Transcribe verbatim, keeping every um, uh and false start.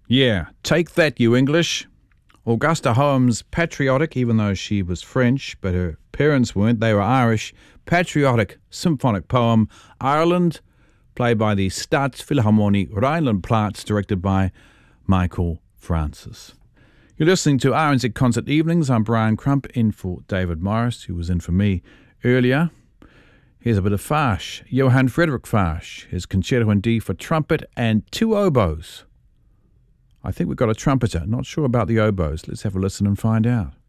Yeah, take that, you English. Augusta Holmes' patriotic, even though she was French, but her parents weren't, they were Irish, patriotic symphonic poem, Ireland, played by the Staatsphilharmonie Rhineland-Pfalz, directed by Michael Francis. You're listening to R N Z Concert Evenings. I'm Brian Crump, in for David Morris, who was in for me earlier. Here's a bit of Farsh, Johann Friedrich Farsh, his Concerto in D for trumpet and two oboes. I think we've got a trumpeter, not sure about the oboes. Let's have a listen and find out.